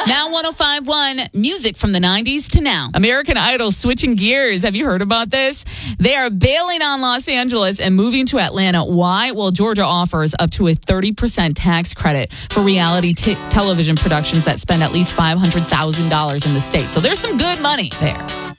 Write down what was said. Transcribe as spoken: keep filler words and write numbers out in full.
Now one oh five point one, music from the nineties to now. American Idol switching gears. Have you heard about this? They are bailing on Los Angeles and moving to Atlanta. Why? Well, Georgia offers up to a thirty percent tax credit for reality t- television productions that spend at least five hundred thousand dollars in the state. So there's some good money there.